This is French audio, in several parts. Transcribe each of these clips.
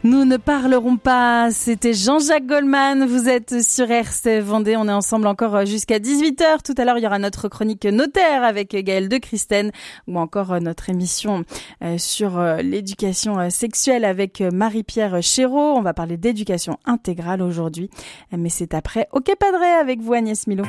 Nous ne parlerons pas, c'était Jean-Jacques Goldman, vous êtes sur RCF Vendée, on est ensemble encore jusqu'à 18h. Tout à l'heure, il y aura notre chronique notaire avec Gaëlle de Christène ou encore notre émission sur l'éducation sexuelle avec Marie-Pierre Chéreau. On va parler d'éducation intégrale aujourd'hui, mais c'est après OK Padré avec vous Agnès Milo.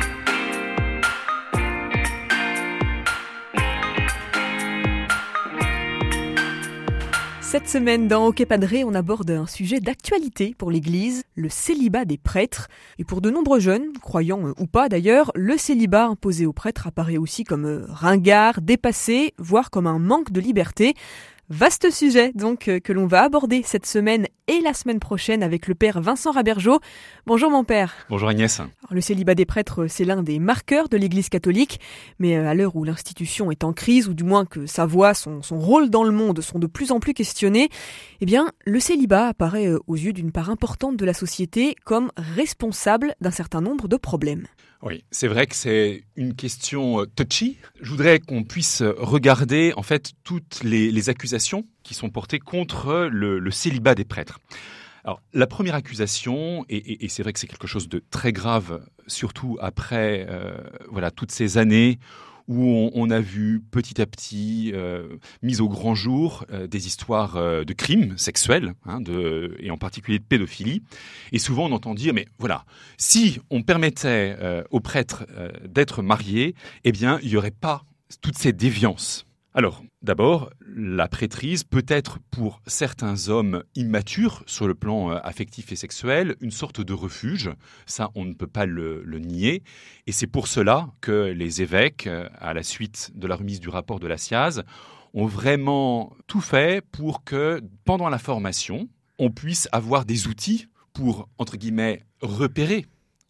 Cette semaine, dans OK Padré, on aborde un sujet d'actualité pour l'Église, le célibat des prêtres. Et pour de nombreux jeunes, croyants ou pas d'ailleurs, le célibat imposé aux prêtres apparaît aussi comme ringard, dépassé, voire comme un manque de liberté. Vaste sujet donc que l'on va aborder cette semaine et la semaine prochaine avec le père Vincent Rabergeau. Bonjour mon père. Bonjour Agnès. Alors, le célibat des prêtres, c'est l'un des marqueurs de l'Église catholique, mais à l'heure où l'institution est en crise, ou du moins que sa voix, son rôle dans le monde sont de plus en plus questionnés, eh bien, le célibat apparaît aux yeux d'une part importante de la société comme responsable d'un certain nombre de problèmes. Oui, c'est vrai que c'est une question touchy. Je voudrais qu'on puisse regarder en fait toutes les accusations qui sont portées contre le célibat des prêtres. Alors, la première accusation, et c'est vrai que c'est quelque chose de très grave, surtout après toutes ces années où on a vu petit à petit mise au grand jour des histoires de crimes sexuels, et en particulier de pédophilie. Et souvent on entend dire, mais voilà, si on permettait aux prêtres d'être mariés, eh bien il n'y aurait pas toutes ces déviances. Alors, d'abord, la prêtrise peut être pour certains hommes immatures sur le plan affectif et sexuel une sorte de refuge. Ça, on ne peut pas le nier. Et c'est pour cela que les évêques, à la suite de la remise du rapport de la SIAZ, ont vraiment tout fait pour que, pendant la formation, on puisse avoir des outils pour, entre guillemets, repérer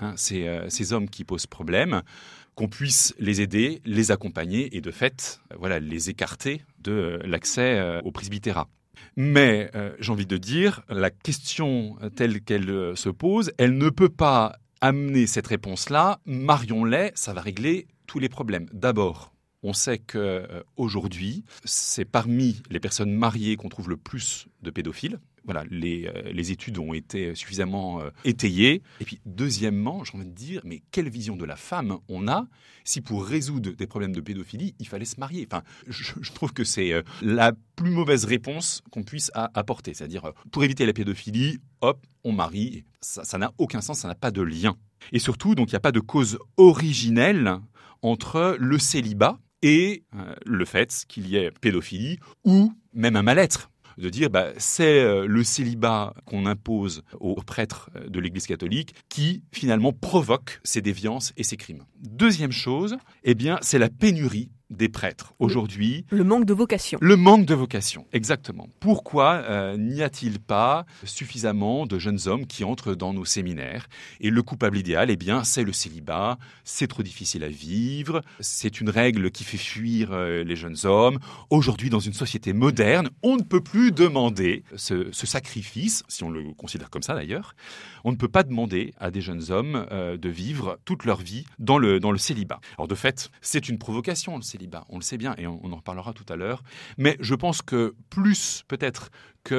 ces hommes qui posent problème, qu'on puisse les aider, les accompagner et de fait, les écarter de l'accès au presbytérat. Mais j'ai envie de dire, la question telle qu'elle se pose, elle ne peut pas amener cette réponse-là. Marions-les, ça va régler tous les problèmes. D'abord, on sait qu'aujourd'hui, c'est parmi les personnes mariées qu'on trouve le plus de pédophiles. Voilà, les études ont été suffisamment étayées. Et puis, deuxièmement, j'ai envie de dire, mais quelle vision de la femme on a si pour résoudre des problèmes de pédophilie, il fallait se marier. Enfin, je trouve que c'est la plus mauvaise réponse qu'on puisse apporter. C'est-à-dire, pour éviter la pédophilie, hop, on marie. Ça n'a aucun sens, ça n'a pas de lien. Et surtout, donc, il n'y a pas de cause originelle entre le célibat et le fait qu'il y ait pédophilie ou même un mal-être. De dire c'est le célibat qu'on impose aux prêtres de l'Église catholique qui finalement provoque ces déviances et ces crimes. Deuxième chose, c'est la pénurie des prêtres. Aujourd'hui, le manque de vocation. Le manque de vocation, exactement. Pourquoi n'y a-t-il pas suffisamment de jeunes hommes qui entrent dans nos séminaires ? Et le coupable idéal, c'est le célibat. C'est trop difficile à vivre. C'est une règle qui fait fuir les jeunes hommes. Aujourd'hui, dans une société moderne, on ne peut plus demander ce sacrifice, si on le considère comme ça d'ailleurs. On ne peut pas demander à des jeunes hommes de vivre toute leur vie dans le célibat. Alors de fait, c'est une provocation, le célibat. On le sait bien et on en reparlera tout à l'heure. Mais je pense que plus peut-être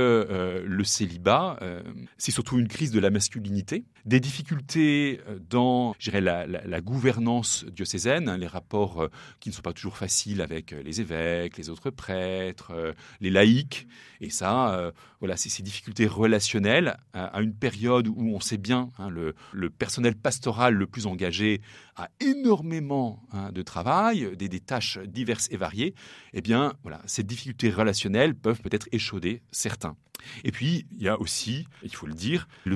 que le célibat, c'est surtout une crise de la masculinité, des difficultés dans la gouvernance diocésaine, les rapports qui ne sont pas toujours faciles avec les évêques, les autres prêtres, les laïcs. Et ça, c'est ces difficultés relationnelles à une période où on sait bien, le personnel pastoral le plus engagé a énormément de travail, des tâches diverses et variées. Ces difficultés relationnelles peuvent peut-être échauder certains. Et puis, il y a aussi, il faut le dire, le